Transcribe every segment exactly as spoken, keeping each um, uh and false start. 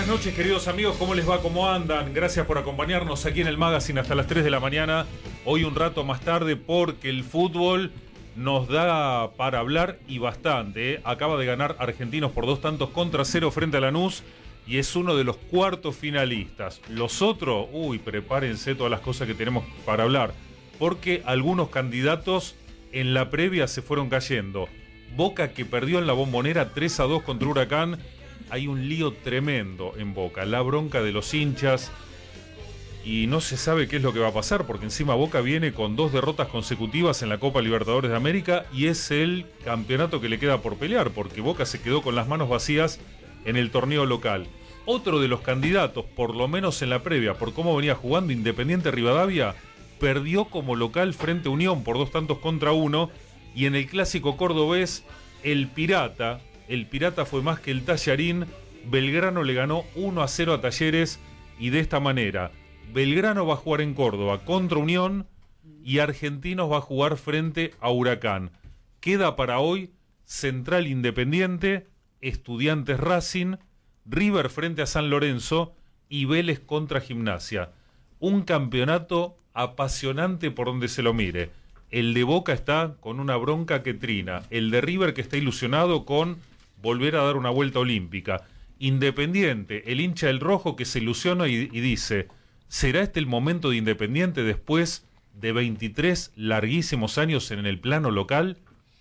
Buenas noches, queridos amigos, ¿cómo les va? ¿Cómo andan? Gracias por acompañarnos aquí en el Magazine hasta las tres de la mañana. Hoy un rato más tarde porque el fútbol nos da para hablar y bastante, ¿eh? Acaba de ganar Argentinos por dos tantos contra cero frente a Lanús y es uno de los cuartos finalistas. Los otros, uy, prepárense todas las cosas que tenemos para hablar, porque algunos candidatos en la previa se fueron cayendo. Boca, que perdió en la Bombonera tres a dos contra Huracán. Hay un lío tremendo en Boca, la bronca de los hinchas, y no se sabe qué es lo que va a pasar, porque encima Boca viene con dos derrotas consecutivas en la Copa Libertadores de América y es el campeonato que le queda por pelear, porque Boca se quedó con las manos vacías en el torneo local. Otro de los candidatos, por lo menos en la previa, por cómo venía jugando, Independiente Rivadavia, perdió como local frente a Unión por dos tantos contra uno, y en el clásico cordobés, el Pirata... El Pirata fue más que el Tallarín. Belgrano le ganó uno a cero a Talleres y de esta manera Belgrano va a jugar en Córdoba contra Unión y Argentinos va a jugar frente a Huracán. Queda para hoy Central Independiente, Estudiantes Racing, River frente a San Lorenzo y Vélez contra Gimnasia. Un campeonato apasionante por donde se lo mire. El de Boca está con una bronca que trina. El de River, que está ilusionado con volver a dar una vuelta olímpica. Independiente, el hincha del rojo que se ilusiona y, y dice, ¿será este el momento de Independiente después de veintitrés larguísimos años en el plano local?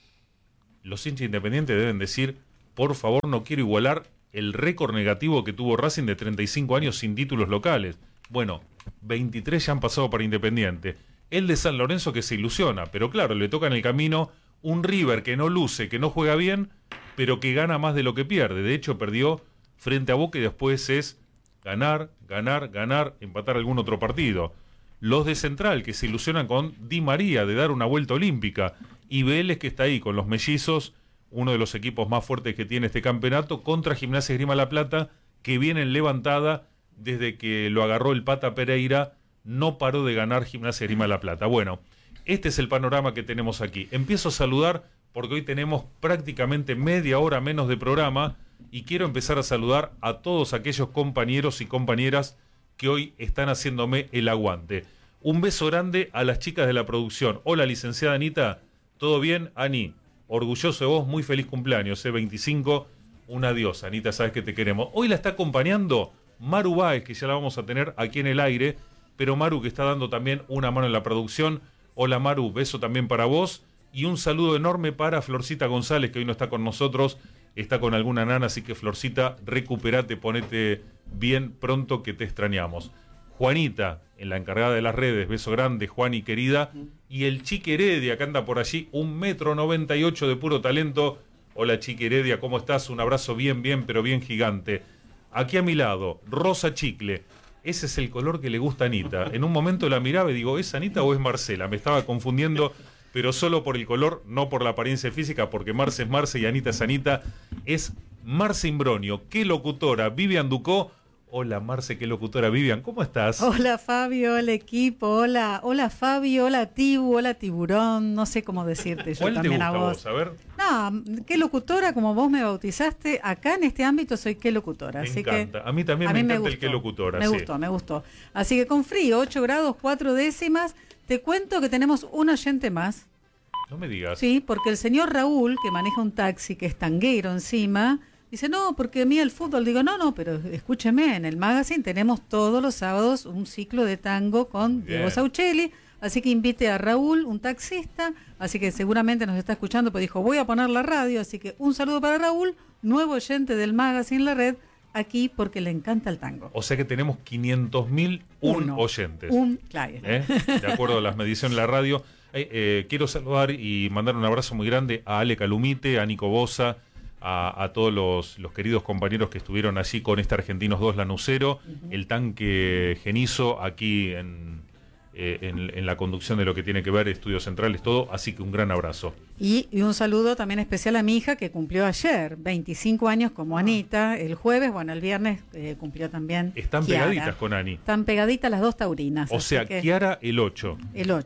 Los hinchas independientes deben decir, por favor, no quiero igualar el récord negativo que tuvo Racing de treinta y cinco años sin títulos locales. Bueno, veintitrés ya han pasado para Independiente. El de San Lorenzo que se ilusiona, pero claro, le toca en el camino un River que no luce, que no juega bien, pero que gana más de lo que pierde. De hecho, perdió frente a Boca y después es ganar, ganar, ganar, empatar algún otro partido. Los de Central que se ilusionan con Di María de dar una vuelta olímpica y Vélez que está ahí con los mellizos, uno de los equipos más fuertes que tiene este campeonato, contra Gimnasia Esgrima La Plata, que viene en levantada desde que lo agarró el Pata Pereira. No paró de ganar Gimnasia Esgrima La Plata. Bueno, este es el panorama que tenemos aquí. Empiezo a saludar porque hoy tenemos prácticamente media hora menos de programa y quiero empezar a saludar a todos aquellos compañeros y compañeras que hoy están haciéndome el aguante. Un beso grande a las chicas de la producción. Hola, licenciada Anita, ¿todo bien? Ani, orgulloso de vos, muy feliz cumpleaños, ¿eh? veinticinco, una diosa. Anita, sabes que te queremos. Hoy la está acompañando Maru Báez, que ya la vamos a tener aquí en el aire, pero Maru que está dando también una mano en la producción. Hola Maru, beso también para vos y un saludo enorme para Florcita González, que hoy no está con nosotros, está con alguna nana, así que Florcita, recuperate, ponete bien pronto que te extrañamos. Juanita, en la encargada de las redes, beso grande, Juani querida, y el Chique Heredia, que anda por allí, un metro noventa y ocho de puro talento. Hola Chique Heredia, ¿cómo estás? Un abrazo bien, bien, pero bien gigante. Aquí a mi lado, Rosa Chicle. Ese es el color que le gusta a Anita. En un momento la miraba y digo, ¿es Anita o es Marcela? Me estaba confundiendo, pero solo por el color, no por la apariencia física, porque Marce es Marce y Anita es Anita. Es Marce Imbronio. ¿Qué locutora? Vivian Ducó. Hola Marce, qué locutora. Vivian, ¿cómo estás? Hola Fabio, hola equipo, hola, hola Fabio, hola Tibu, hola Tiburón, no sé cómo decirte yo ¿Cuál también te gusta a vos. vos? A ver. No, qué locutora, como vos me bautizaste, acá en este ámbito soy qué locutora. Me así encanta, que a mí también a me mí encanta me el qué locutora. Me sí. gustó, me gustó. Así que con frío, ocho grados, cuatro décimas, te cuento que tenemos un oyente más. No me digas. Sí, porque el señor Raúl, que maneja un taxi, que es tanguero encima, dice, no, porque a mí el fútbol, digo, no, no, pero escúcheme, en el magazine tenemos todos los sábados un ciclo de tango con Bien. Diego Sauchelli, así que invite a Raúl, un taxista, así que seguramente nos está escuchando, pues dijo, voy a poner la radio, así que un saludo para Raúl, nuevo oyente del magazine La Red, aquí porque le encanta el tango. O sea que tenemos quinientos mil un oyentes. Un, claro. ¿Eh? De acuerdo a las mediciones de la radio. Eh, eh, quiero saludar y mandar un abrazo muy grande a Ale Calumite, a Nico Bosa, A, a todos los, los queridos compañeros que estuvieron allí con este Argentinos dos Lanucero, uh-huh. El tanque Genizo aquí en, eh, en, en la conducción de lo que tiene que ver Estudios Centrales, todo, así que un gran abrazo. Y, y un saludo también especial a mi hija que cumplió ayer, veinticinco años como Anita, el jueves, bueno, el viernes eh, cumplió también Están Kiara. pegaditas con Ani. Están pegaditas las dos taurinas. O sea, que Kiara el ocho. El ocho.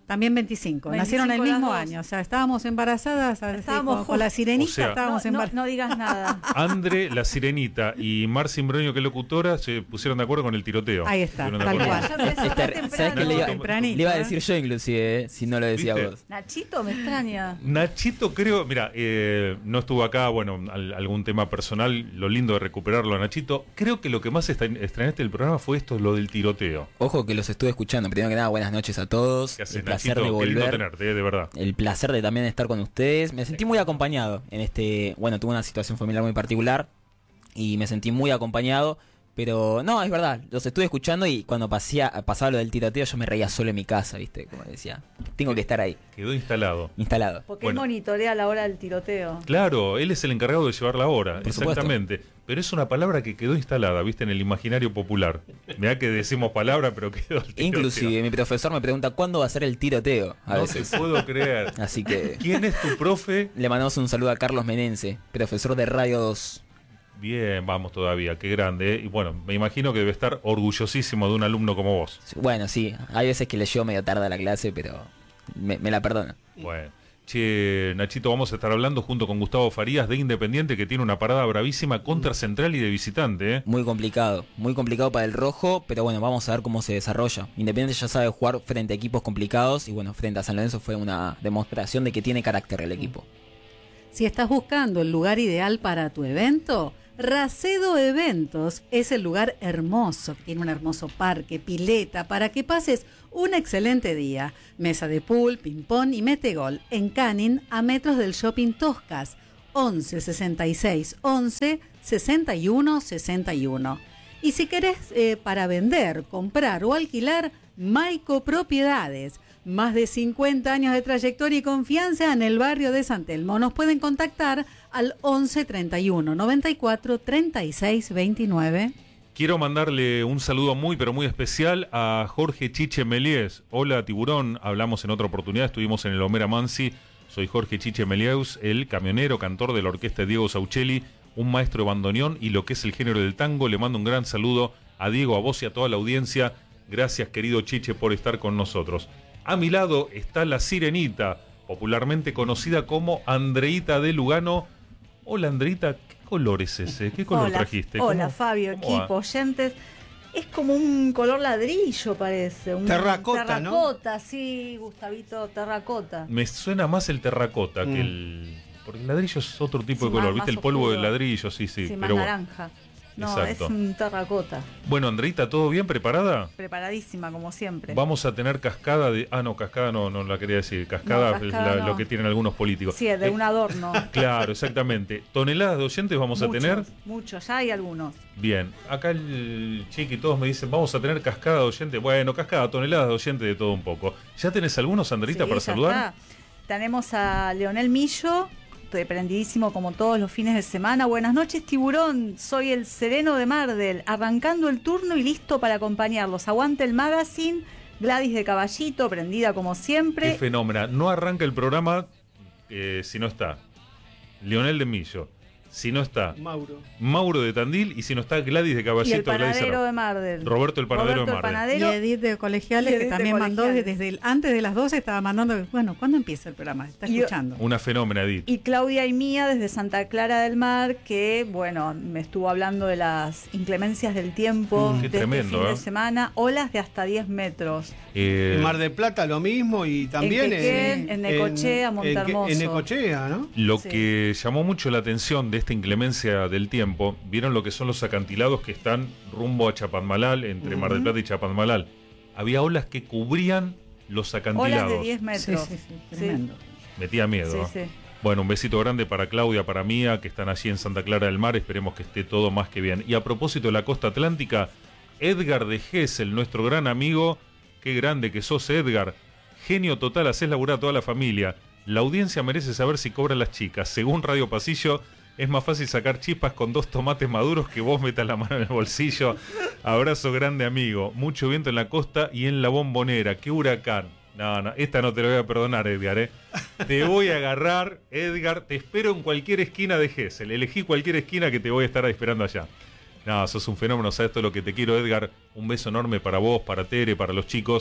También veinticinco. Nacieron el mismo año. O sea, estábamos embarazadas. Estábamos con, con la sirenita. O sea, estábamos no, no, no digas nada. Andre, la sirenita y Marci Imbroño, que es locutora, se pusieron de acuerdo con el tiroteo. Ahí está, tal cual. ¿Sabes qué le iba, le iba a decir yo inclusive, eh, si no lo decía ¿Viste? vos? Nachito me extraña. Nachito creo, mira, eh, no estuvo acá, bueno, al, algún tema personal, lo lindo de recuperarlo a Nachito. Creo que lo que más extrañaste del programa fue esto, lo del tiroteo. Ojo que los estuve escuchando. Primero que nada, buenas noches a todos. ¿Qué hace, el placer Nachito? de volver. Qué lindo tenerte, de verdad. El placer de también estar con ustedes. Me sentí muy acompañado en este, bueno, tuve una situación familiar muy particular y me sentí muy acompañado. Pero no, es verdad, los estuve escuchando y cuando pasía, pasaba lo del tiroteo yo me reía solo en mi casa, ¿viste? Como decía, tengo que estar ahí. Quedó instalado. Instalado. Porque bueno. él monitorea la hora del tiroteo. Claro, él es el encargado de llevar la hora, Por exactamente. Supuesto. Pero es una palabra que quedó instalada, ¿viste? En el imaginario popular. Mirá que decimos palabra, pero quedó el tiroteo. Inclusive mi profesor me pregunta cuándo va a ser el tiroteo. A no veces. te puedo creer. Así que... ¿Quién es tu profe? Le mandamos un saludo a Carlos Menense, profesor de Radio dos. Bien, vamos todavía, qué grande. ¿eh? Y bueno, me imagino que debe estar orgullosísimo de un alumno como vos. Bueno, sí, hay veces que le llevo medio tarde a la clase, pero me, me la perdono. Bueno, che, Nachito, vamos a estar hablando junto con Gustavo Farías de Independiente, que tiene una parada bravísima contra Central y de visitante. ¿eh? Muy complicado, muy complicado para el rojo, pero bueno, vamos a ver cómo se desarrolla. Independiente ya sabe jugar frente a equipos complicados y bueno, frente a San Lorenzo fue una demostración de que tiene carácter el equipo. Si estás buscando el lugar ideal para tu evento, Racedo Eventos es el lugar hermoso, tiene un hermoso parque, pileta, para que pases un excelente día. Mesa de pool, ping-pong y metegol en Canning, a metros del Shopping Toscas, once sesenta y seis once sesenta y uno sesenta y uno. Y si querés eh, para vender, comprar o alquilar, Maico Propiedades. Más de cincuenta años de trayectoria y confianza en el barrio de San Telmo. Nos pueden contactar al once treinta y uno noventa y cuatro treinta y seis veintinueve. Quiero mandarle un saludo muy pero muy especial a Jorge Chiche Melies. Hola Tiburón, hablamos en otra oportunidad, estuvimos en el Homera Mansi. Soy Jorge Chiche Melies, el camionero, cantor de la orquesta de Diego Sauchelli, un maestro de bandoneón y lo que es el género del tango. Le mando un gran saludo a Diego, a vos y a toda la audiencia. Gracias querido Chiche por estar con nosotros. A mi lado está la Sirenita, popularmente conocida como Andreita de Lugano. Hola Andreita, ¿qué color es ese? ¿Qué color hola, trajiste? Hola ¿Cómo, Fabio, cómo equipo, va? oyentes. Es como un color ladrillo parece. Un terracota, terracota, ¿no? Sí, Gustavito, terracota. Me suena más el terracota mm. que el... Porque el ladrillo es otro tipo sí, de color, más, ¿viste? más el polvo oscuro. del ladrillo, sí, sí. Sí, pero más bueno. naranja. No, Exacto. es un terracota. Bueno, Andreita, ¿todo bien? ¿Preparada? Preparadísima, como siempre. Vamos a tener cascada de... Ah, no, cascada no, no la quería decir. Cascada, no, cascada es la, no. lo que tienen algunos políticos. Sí, de eh, un adorno. Claro, exactamente. ¿Toneladas de oyentes vamos muchos, a tener? Muchos, ya hay algunos. Bien, acá el Chiqui todos me dicen, vamos a tener cascada de oyentes. Bueno, cascada, toneladas de oyentes de todo un poco. ¿Ya tenés algunos, Andreita, sí, para ya saludar? Está. Tenemos a Leonel Millo, prendidísimo como todos los fines de semana. Buenas noches, Tiburón. Soy el Sereno de Mardel, arrancando el turno y listo para acompañarlos. Aguante el magazine. Gladys de Caballito, prendida como siempre. Qué fenómeno. No arranca el programa eh, si no está Leonel de Millo, si no está Mauro. Mauro de Tandil y si no está Gladys de Caballito. Y el Gladys panadero Arau. de Mardel. Roberto el panadero Roberto de el Mardel. panadero. Y Edith de Colegiales, Y Edith que de también mandó Colegiales. desde el, antes de las doce, estaba mandando, bueno, ¿cuándo empieza el programa? Está Y- escuchando. Una fenómena, Edith. Y Claudia y Mía desde Santa Clara del Mar, que, bueno, me estuvo hablando de las inclemencias del tiempo Mm, de qué tremendo, este fin ¿eh? de semana. Olas de hasta diez metros. Eh, En Mar del Plata lo mismo y también En Quequén, en Necochea, en- Montehermoso. En Necochea, ¿no? Lo Sí. que llamó mucho la atención de esta inclemencia del tiempo, vieron lo que son los acantilados que están rumbo a Chapadmalal, entre Mar del Ujú. Plata y Chapadmalal. Había olas que cubrían los Olas acantilados. de diez Sí, metros. sí, sí, tremendo. Metía miedo. Sí, ¿eh? sí. Bueno, un besito grande para Claudia, para Mía, que están allí en Santa Clara del Mar. Esperemos que esté todo más que bien. Y a propósito de la costa atlántica, Edgar de Gesell, nuestro gran amigo. Qué grande que sos, Edgar. Genio total, haces laburar a toda la familia. La audiencia merece saber si cobran las chicas. Según Radio Pasillo, es más fácil sacar chispas con dos tomates maduros que vos metas la mano en el bolsillo. Abrazo grande, amigo. Mucho viento en la costa y en la Bombonera. ¡Qué huracán! No, no, esta no te lo voy a perdonar, Edgar, ¿eh? Te voy a agarrar, Edgar. Te espero en cualquier esquina de Gesell. Elegí cualquier esquina que te voy a estar esperando allá. No, sos un fenómeno, sabes todo lo que te quiero, Edgar. Un beso enorme para vos, para Tere, para los chicos.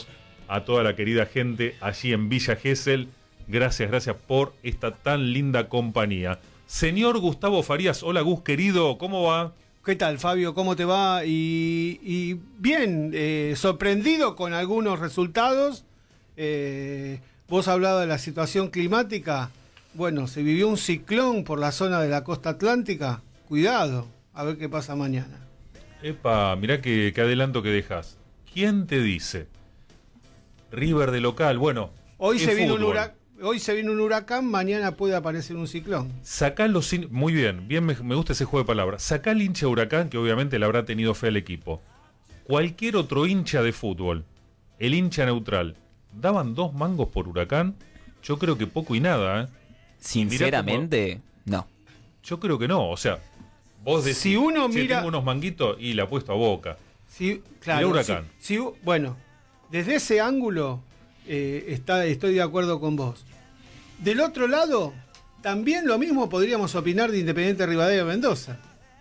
a toda la querida gente allí en Villa Gesell. Gracias, gracias por esta tan linda compañía. Señor Gustavo Farías, hola Gus querido, ¿cómo va? ¿Qué tal, Fabio? ¿Cómo te va? Y, y bien, eh, sorprendido con algunos resultados. Eh, vos hablabas de la situación climática. Bueno, se vivió un ciclón por la zona de la costa atlántica. Cuidado, a ver qué pasa mañana. Epa, mirá qué, qué adelanto que dejas. ¿Quién te dice? River de local, bueno. Hoy se, vino un fútbol. hurac- hoy se vino un huracán, mañana puede aparecer un ciclón. Sacá los hin- muy bien, bien me, me gusta ese juego de palabras. Sacá al hincha Huracán, que obviamente le habrá tenido fe al equipo. Cualquier otro hincha de fútbol, el hincha neutral, ¿daban dos mangos por Huracán? Yo creo que poco y nada, ¿eh? Sinceramente, no. Yo creo que no, o sea, vos decís, Si uno "Che, mira- tengo unos manguitos y la apuesto a Boca". Sí, claro. Mirá Huracán. Si- si- bueno, desde ese ángulo eh, está, estoy de acuerdo con vos. Del otro lado, también lo mismo podríamos opinar de Independiente Rivadavia Mendoza.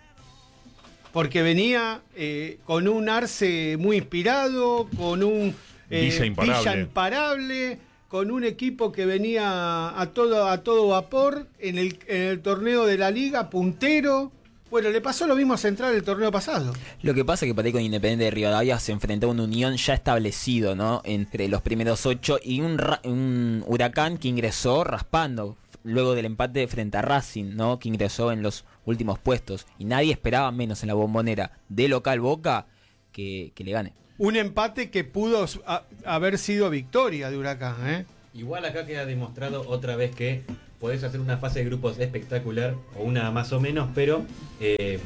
Porque venía eh, con un Arce muy inspirado, con un eh, Villa imparable. Villa imparable, con un equipo que venía a todo, a todo vapor en el, en el torneo de la Liga, puntero. Bueno, le pasó lo mismo a Central el torneo pasado. Lo que pasa es que por ahí con Independiente de Rivadavia se enfrentó a una unión ya establecido, ¿no? Entre los primeros ocho y un, ra- un Huracán que ingresó raspando luego del empate frente a Racing, ¿no? Que ingresó en los últimos puestos. Y nadie esperaba menos en la Bombonera de local Boca que, que le gane. Un empate que pudo a- haber sido victoria de Huracán, ¿eh? Igual acá queda demostrado otra vez que podés hacer una fase de grupos espectacular o una más o menos, pero eh,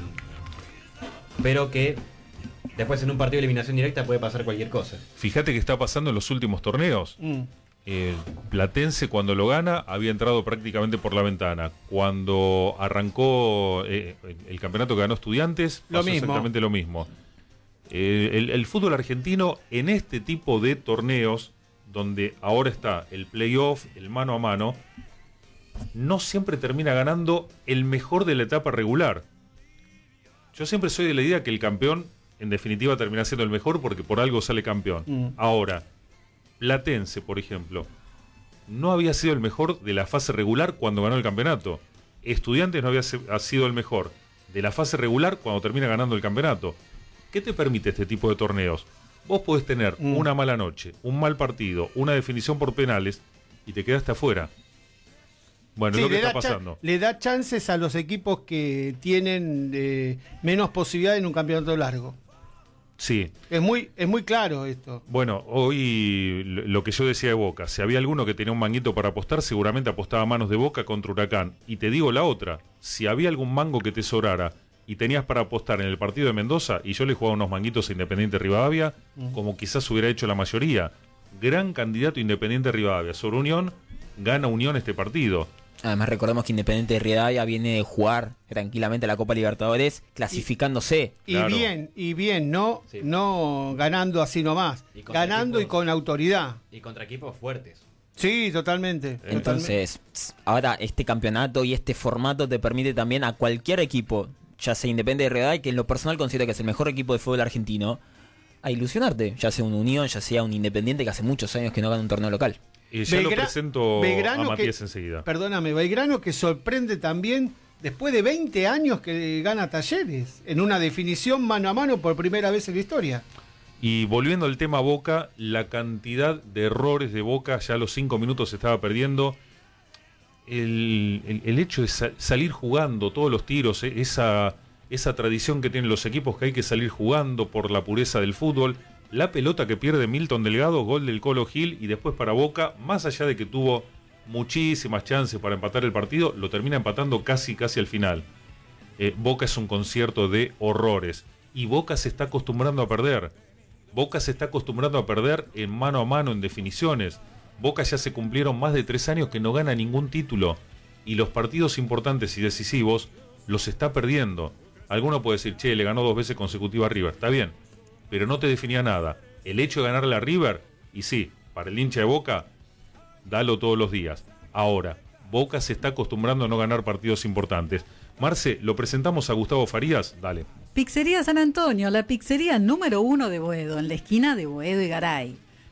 pero que después en un partido de eliminación directa puede pasar cualquier cosa. Fíjate que está pasando en los últimos torneos. Mm. Eh, Platense cuando lo gana había entrado prácticamente por la ventana. Cuando arrancó eh, el campeonato que ganó Estudiantes, Lo pasó mismo. exactamente lo mismo. Eh, el, el fútbol argentino en este tipo de torneos, donde ahora está el playoff, el mano a mano, no siempre termina ganando el mejor de la etapa regular. Yo siempre soy de la idea que el campeón, en definitiva, termina siendo el mejor porque por algo sale campeón. Mm. Ahora, Platense, por ejemplo, no había sido el mejor de la fase regular cuando ganó el campeonato. Estudiantes no había se- ha sido el mejor de la fase regular cuando termina ganando el campeonato. ¿Qué te permite este tipo de torneos? Vos podés tener Mm. una mala noche, un mal partido, una definición por penales y te quedaste afuera. Bueno, Sí, es lo que le, está da cha- pasando. le da chances a los equipos que tienen eh, menos posibilidad en un campeonato largo. Sí. Es muy, es muy claro esto. Bueno, hoy lo lo que yo decía de Boca, si había alguno que tenía un manguito para apostar, seguramente apostaba a manos de Boca contra Huracán. Y te digo la otra, si había algún mango que te sobrara y tenías para apostar en el partido de Mendoza, y yo le jugaba unos manguitos a Independiente Rivadavia, Mm. como quizás hubiera hecho la mayoría. Gran candidato Independiente Rivadavia. Sobre Unión, gana Unión este partido. Además recordemos que Independiente de Rivadavia viene de jugar tranquilamente a la Copa Libertadores, clasificándose. Y Claro. bien, y bien, no, Sí. no ganando así nomás, Y con ganando equipos- y con autoridad. Y contra equipos fuertes. Sí, totalmente. totalmente. Entonces, ps, ahora este campeonato y este formato te permite también a cualquier equipo, ya sea Independiente de Rivadavia, que en lo personal considero que es el mejor equipo de fútbol argentino, a ilusionarte, ya sea un Unión, ya sea un Independiente que hace muchos años que no gana un torneo local. Y ya lo Belgra- presento Belgrano a Matías que- enseguida. Perdóname, Belgrano que sorprende también después de veinte años que gana Talleres en una definición mano a mano por primera vez en la historia. Y volviendo al tema Boca, la cantidad de errores de Boca, ya a los cinco minutos se estaba perdiendo. El, el- el hecho de sa- salir jugando todos los tiros, eh, esa, esa tradición que tienen los equipos que hay que salir jugando por la pureza del fútbol. La pelota que pierde Milton Delgado, gol del Colo Gil, y después para Boca, más allá de que tuvo muchísimas chances para empatar el partido, lo termina empatando casi, casi al final. Eh, Boca es un concierto de horrores. Y Boca se está acostumbrando a perder. Boca se está acostumbrando a perder en mano a mano, en definiciones. Boca ya se cumplieron más de tres años que no gana ningún título. Y los partidos importantes y decisivos los está perdiendo. Alguno puede decir, che, le ganó dos veces consecutivas a River. Está bien, pero no te definía nada. El hecho de ganarle a River, y sí, para el hincha de Boca, dalo todos los días. Ahora, Boca se está acostumbrando a no ganar partidos importantes. Marce, ¿lo presentamos a Gustavo Farías? Dale. Pizzería San Antonio, la pizzería número uno de Boedo, en la esquina de Boedo y Garay.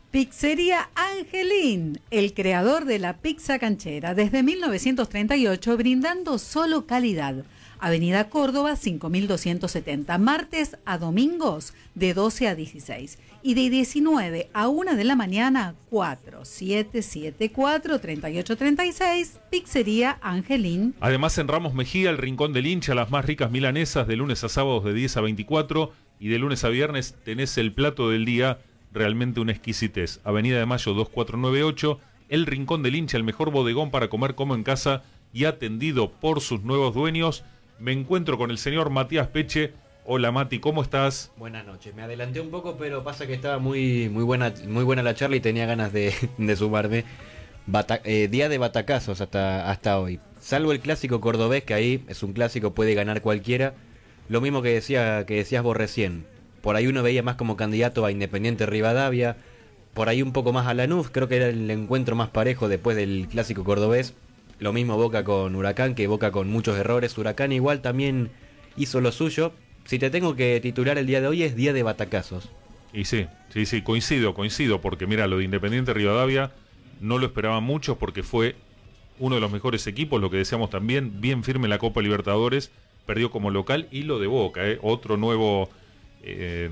Pizzería Angelín, el creador de la pizza canchera, desde mil novecientos treinta y ocho, brindando solo calidad. Avenida Córdoba, cinco mil doscientos setenta, martes a domingos de doce a dieciséis y de diecinueve a una de la mañana, cuatro siete siete cuatro, tres ocho tres seis, Pizzería Angelín. Además, en Ramos Mejía, el Rincón del Hincha, las más ricas milanesas, de lunes a sábados de diez a veinticuatro y de lunes a viernes tenés el plato del día, realmente una exquisitez. Avenida de Mayo dos cuatro nueve ocho, el Rincón del Hincha, el mejor bodegón para comer como en casa y atendido por sus nuevos dueños. Me encuentro con el señor Matías Peche. Hola Mati, ¿cómo estás? Buenas noches, me adelanté un poco, pero pasa que estaba muy muy buena muy buena la charla y tenía ganas de, de sumarme. Bata, eh, día de batacazos hasta, hasta hoy. Salvo el clásico cordobés, que ahí es un clásico, puede ganar cualquiera. Lo mismo que, decía, que decías vos recién. Por ahí uno veía más como candidato a Independiente Rivadavia. Por ahí un poco más a Lanús, creo que era el encuentro más parejo después del clásico cordobés. Lo mismo Boca con Huracán, que Boca con muchos errores. Huracán igual también hizo lo suyo. Si te tengo que titular el día de hoy, es día de batacazos. Y sí, sí, sí, coincido, coincido, porque mira, lo de Independiente Rivadavia no lo esperaban muchos porque fue uno de los mejores equipos, lo que decíamos también, bien firme en la Copa Libertadores, perdió como local, y lo de Boca, ¿eh? Otro nuevo eh,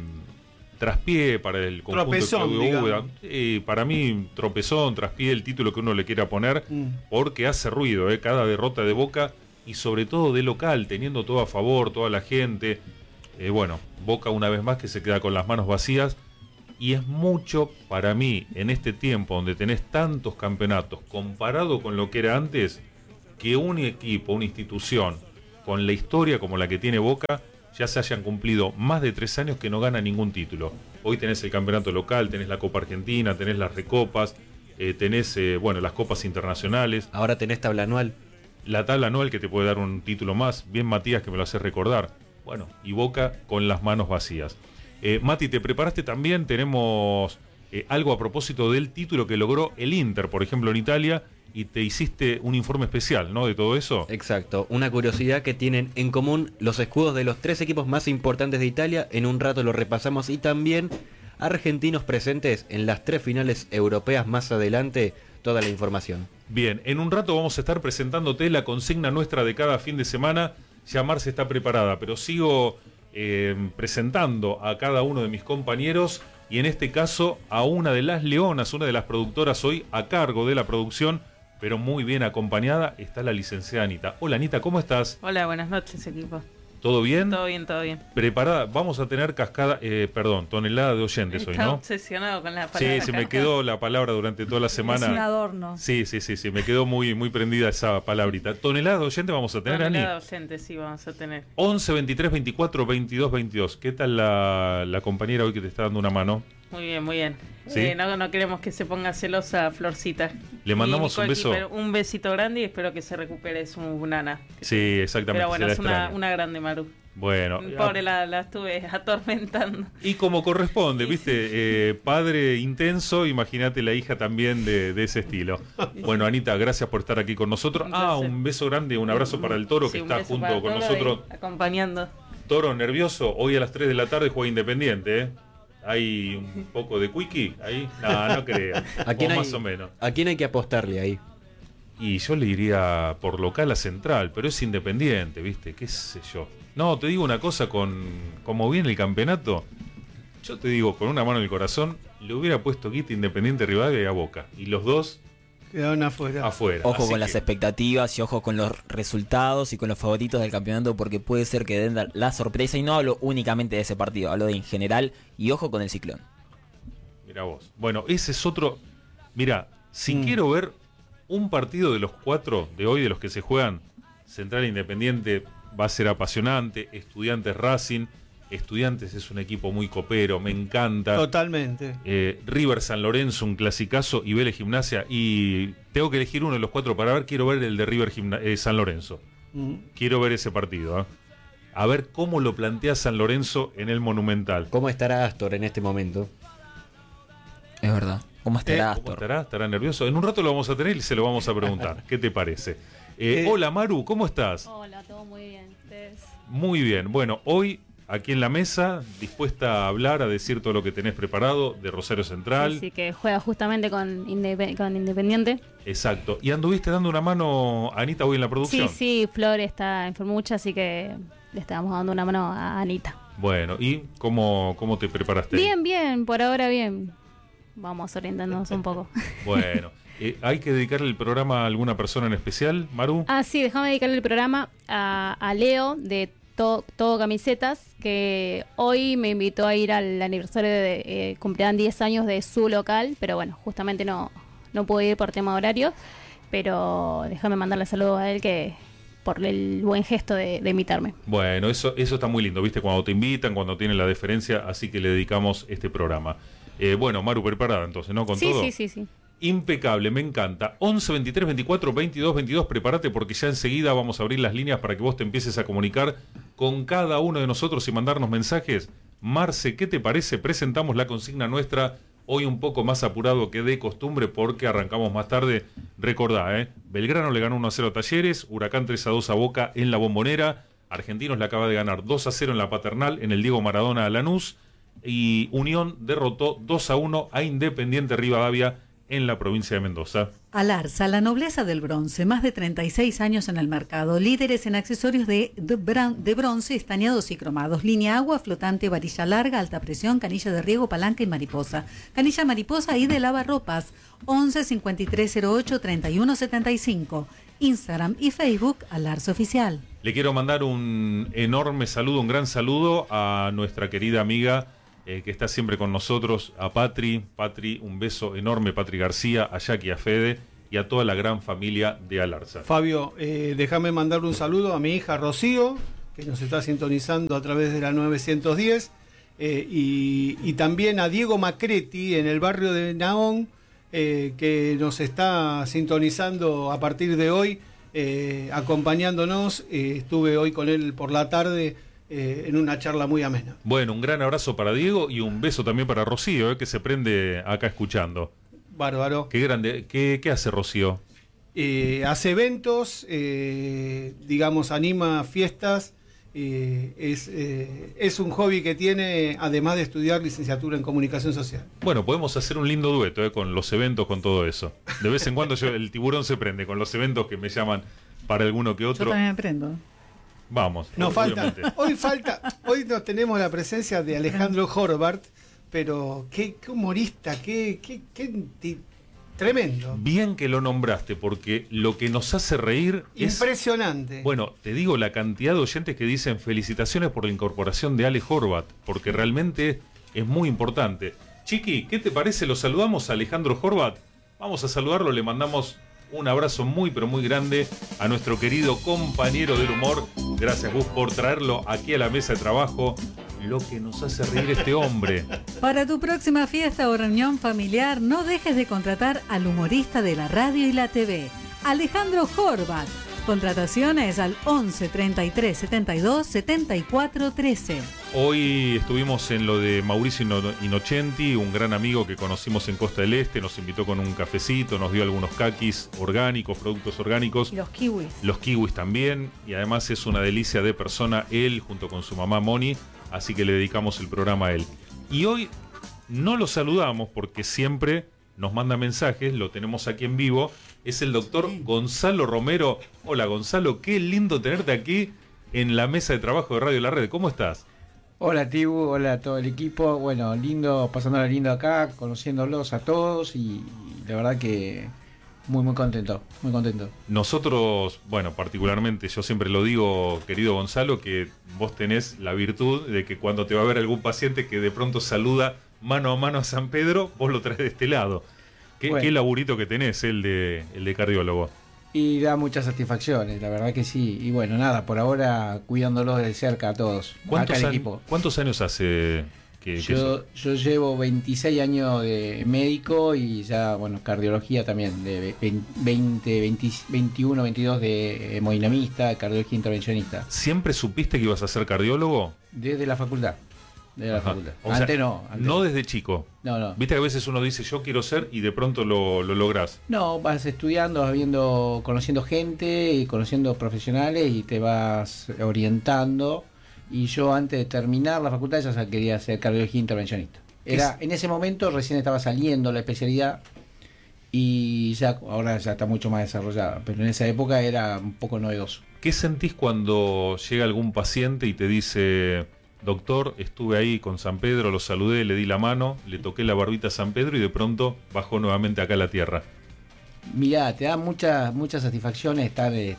traspié para el conjunto Tropezón, de Claudio Úbeda. digamos. Eh, para mí, tropezón, traspié, el título que uno le quiera poner, Mm. porque hace ruido, ¿eh? Cada derrota de Boca, y sobre todo de local, teniendo todo a favor, toda la gente. Eh, bueno, Boca una vez más que se queda con las manos vacías, y es mucho para mí en este tiempo donde tenés tantos campeonatos comparado con lo que era antes, que un equipo, una institución con la historia como la que tiene Boca ya se hayan cumplido más de tres años que no gana ningún título. Hoy tenés el campeonato local, tenés la Copa Argentina, tenés las recopas, eh, tenés eh, bueno, las copas internacionales, Ahora tenés tabla anual. la tabla anual que te puede dar un título más. Bien Matías que me lo hace recordar. Bueno, y Boca con las manos vacías. Eh, Mati, ¿te preparaste también? Tenemos eh, algo a propósito del título que logró el Inter, por ejemplo, en Italia, y te hiciste un informe especial, ¿no? De todo eso. Exacto, una curiosidad que tienen en común los escudos de los tres equipos más importantes de Italia. En un rato lo repasamos, y también argentinos presentes en las tres finales europeas más adelante. Toda la información. Bien, en un rato vamos a estar presentándote la consigna nuestra de cada fin de semana. Ya Marce está preparada, pero sigo eh, presentando a cada uno de mis compañeros, y en este caso a una de las leonas, una de las productoras hoy a cargo de la producción, pero muy bien acompañada, está la licenciada Anita. Hola Anita, ¿cómo estás? Hola, buenas noches, equipo. ¿Todo bien? Todo bien, todo bien. Preparada, vamos a tener cascada, eh, perdón, tonelada de oyentes hoy, Está ¿no? obsesionado con la Sí, palabra. se me quedó la palabra durante toda la semana. Es un adorno. Sí, sí, sí, sí, me quedó muy, muy prendida esa palabrita. Tonelada de oyentes vamos a tener, Ani. Tonelada de oyentes, sí, vamos a tener. once, veintitrés, veinticuatro, veintidós, veintidós. ¿Qué tal la, la compañera hoy que te está dando una mano? Muy bien, muy bien. ¿Sí? Eh, no, no queremos que se ponga celosa Florcita. Le mandamos Y un beso. y- pero un besito grande, y espero que se recupere su nana. Sí, exactamente. Pero bueno, se la es una, extraña. una grande Maru. Bueno, Pobre, la, la estuve atormentando. y como corresponde, Sí, ¿viste? Eh, padre intenso, imagínate la hija también de, de ese estilo. Bueno, Anita, gracias por estar aquí con nosotros. Un Ah, placer. un beso grande, un abrazo para el Toro, Sí, que un está beso junto para con Toro nosotros. y acompañando. Toro nervioso, hoy a las tres de la tarde juega Independiente, ¿eh? Hay un poco de quickie ahí. No, no creo. ¿A quién o hay- más o menos. ¿A quién hay que apostarle ahí? Y yo le iría por local a Central, pero es Independiente, ¿viste? ¿Qué sé yo? No, te digo una cosa, con como viene el campeonato, yo te digo, con una mano en el corazón, le hubiera puesto quita Independiente Rivadavia y a Boca. Y los dos Quedaron afuera. afuera. Ojo Así con las que- expectativas y ojo con los resultados y con los favoritos del campeonato, porque puede ser que den la- la sorpresa. Y no hablo únicamente de ese partido, hablo de en general. Y ojo con el Ciclón. Mira vos. Bueno, ese es otro. Mira, si Mm. quiero ver un partido de los cuatro de hoy, de los que se juegan, Central Independiente va a ser apasionante. Estudiantes Racing. Estudiantes es un equipo muy copero, me encanta. Totalmente. Eh, River San Lorenzo, un clasicazo, y Vélez Gimnasia. Y tengo que elegir uno de los cuatro para ver. Quiero ver el de River Gimna- eh, San Lorenzo. Mm. Quiero ver ese partido. ¿eh? A ver cómo lo plantea San Lorenzo en el Monumental. ¿Cómo estará Astor en este momento? Es verdad. ¿Cómo estará Eh, ¿Cómo Astor? estará? ¿Estará nervioso? En un rato lo vamos a tener y se lo vamos a preguntar. ¿Qué te parece? Eh, Eh, hola Maru, ¿cómo estás? Hola, todo muy bien. ¿Ustedes? Muy bien. Bueno, hoy aquí en la mesa, dispuesta a hablar, a decir todo lo que tenés preparado de Rosario Central. Sí, sí, que juega justamente con, Indep- con Independiente. Exacto. ¿Y anduviste dando una mano a Anita hoy en la producción? Sí, sí, Flor está enfermucha, así que le estábamos dando una mano a Anita. Bueno, ¿y cómo, cómo te preparaste? Bien, bien, por ahora bien. Vamos orientándonos un poco. Bueno, eh, ¿hay que dedicarle el programa a alguna persona en especial, Maru? Ah, sí, déjame dedicarle el programa a, a Leo de to, Todo Camisetas, que hoy me invitó a ir al aniversario de, eh, cumplirán diez años de su local, pero bueno, justamente no, no pude ir por tema horario, pero déjame mandarle saludos a él que por el buen gesto de, de invitarme. Bueno, eso, eso está muy lindo, ¿viste? Cuando te invitan, cuando tienen la deferencia, así que le dedicamos este programa. Eh, bueno, Maru, preparada entonces, ¿no? Con Sí, todo. sí, sí, sí. Impecable, me encanta. once, veintitrés, veinticuatro, veintidós, veintidós, prepárate porque ya enseguida vamos a abrir las líneas para que vos te empieces a comunicar con cada uno de nosotros y mandarnos mensajes. Marce, ¿qué te parece? Presentamos la consigna nuestra, hoy un poco más apurado que de costumbre porque arrancamos más tarde. Recordá, ¿eh? Belgrano le ganó uno a cero a Talleres, Huracán tres a dos a Boca en la Bombonera, Argentinos le acaba de ganar dos a cero en la Paternal en el Diego Maradona a Lanús, y Unión derrotó dos a uno a Independiente Rivadavia en la provincia de Mendoza. Alarza, la nobleza del bronce, más de treinta y seis años en el mercado, líderes en accesorios de, de, bran- de bronce, estañados y cromados, línea agua, flotante, varilla larga, alta presión, canilla de riego, palanca y mariposa. Canilla mariposa y de lavarropas, once, cincuenta y tres cero ocho, treinta y uno setenta y cinco. Instagram y Facebook, Alarza Oficial. Le quiero mandar un enorme saludo, un gran saludo a nuestra querida amiga eh, que está siempre con nosotros, a Patri. Patri, un beso enorme, Patri García, a Jackie, a Fede y a toda la gran familia de Alarza. Fabio, eh, déjame mandarle un saludo a mi hija Rocío, que nos está sintonizando a través de la novecientos diez, eh, y, y también a Diego Macretti en el barrio de Naón, eh, que nos está sintonizando a partir de hoy, eh, acompañándonos. Eh, estuve hoy con él por la tarde eh, en una charla muy amena. Bueno, un gran abrazo para Diego y un beso también para Rocío, eh, que se prende acá escuchando. Bárbaro. Qué grande. ¿Qué, qué hace Rocío? Eh, hace eventos, eh, digamos, anima fiestas. Eh, es, eh, es un hobby que tiene, además de estudiar licenciatura en comunicación social. Bueno, podemos hacer un lindo dueto eh, con los eventos, con todo eso. De vez en cuando yo, el tiburón se prende con los eventos que me llaman para alguno que Yo otro. también aprendo. Vamos. Nos falta, obviamente. hoy falta, hoy no tenemos la presencia de Alejandro Horvath, pero qué, qué humorista, qué, qué, qué ti- tremendo, Bien que lo nombraste, porque lo que nos hace reír es... impresionante. Bueno, te digo la cantidad de oyentes que dicen felicitaciones por la incorporación de Ale Horvath, porque realmente es muy importante. Chiqui, ¿qué te parece? Lo saludamos a Alejandro Horvath. Vamos a saludarlo, le mandamos un abrazo muy pero muy grande a nuestro querido compañero del humor. Gracias, Gus, por traerlo aquí a la mesa de trabajo. Lo que nos hace reír este hombre. Para tu próxima fiesta o reunión familiar, no dejes de contratar al humorista de la radio y la T V, Alejandro Horvath. Contrataciones al once, treinta y tres, setenta y dos, setenta y cuatro, trece. Hoy estuvimos en lo de Mauricio Ino- Innocenti, un gran amigo que conocimos en Costa del Este, nos invitó con un cafecito, nos dio algunos caquis orgánicos, productos orgánicos, Y los kiwis. los kiwis también, y además es una delicia de persona él junto con su mamá Moni, así que le dedicamos el programa a él. Y hoy no lo saludamos porque siempre nos manda mensajes, lo tenemos aquí en vivo, es el doctor Gonzalo Romero. Hola Gonzalo, qué lindo tenerte aquí en la mesa de trabajo de Radio La Red, ¿cómo estás? Hola Tibu, hola a todo el equipo. Bueno, lindo, pasándola lindo acá, conociéndolos a todos y, y la verdad que muy muy contento, muy contento. Nosotros, bueno, particularmente, yo siempre lo digo, querido Gonzalo, que vos tenés la virtud de que cuando te va a ver algún paciente que de pronto saluda mano a mano a San Pedro, vos lo traes de este lado. Qué, Bueno. qué laburito que tenés, el de, el de cardiólogo. Y da muchas satisfacciones, la verdad que sí. Y bueno, nada, por ahora cuidándolos de cerca a todos, acá ¿Cuántos, el an- equipo. ¿Cuántos años hace que, que Yo, yo llevo veintiséis años de médico y ya, bueno, cardiología también, de veinte, veinte, veintiuno, veintidós de hemodinamista, cardiología intervencionista, ¿Siempre supiste que ibas a ser cardiólogo? desde la facultad. Desde la Ajá. facultad. O sea, Antes no. Antes No desde chico. no, no. Viste que a veces uno dice yo quiero ser y de pronto lo, lo lográs. No, vas estudiando, vas viendo, conociendo gente y conociendo profesionales y te vas orientando y yo antes de terminar la facultad ya quería ser cardiología intervencionista. Era, en ese momento recién estaba saliendo la especialidad y ya ahora ya está mucho más desarrollada, pero en esa época era un poco novedoso. ¿Qué sentís cuando llega algún paciente y te dice, doctor, estuve ahí con San Pedro, lo saludé, le di la mano, le toqué la barbita a San Pedro y de pronto bajó nuevamente acá a la tierra? Mirá, te da mucha, mucha satisfacción estar